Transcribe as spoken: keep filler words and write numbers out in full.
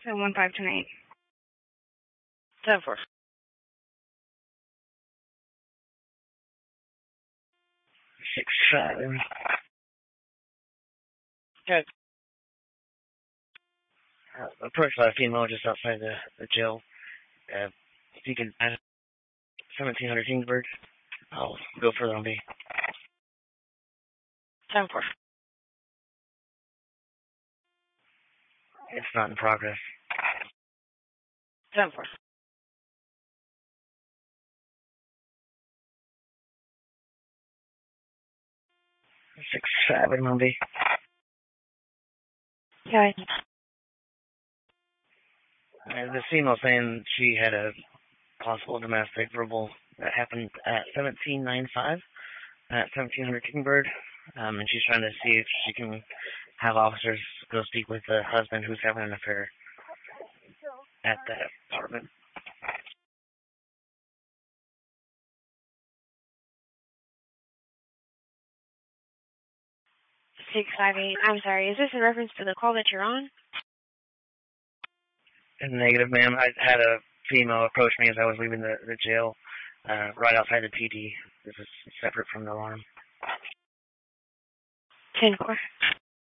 seven one five ten eight. ten four. Six seven. Okay. Uh, approached by a female just outside the, the jail. Uh, if you can add seventeen hundred Kingsburg, I'll go further on B. ten four. It's not in progress. ten four. Six seven on B. Okay. Uh, the female saying she had a possible domestic verbal that happened at seventeen ninety-five at seventeen hundred Kickingbird, um, and she's trying to see if she can have officers go speak with the husband who's having an affair at that apartment. six five eight. I'm sorry, is this in reference to the call that you're on? Negative, ma'am. I had a female approach me as I was leaving the, the jail, uh, right outside the P D. This is separate from the alarm. ten four.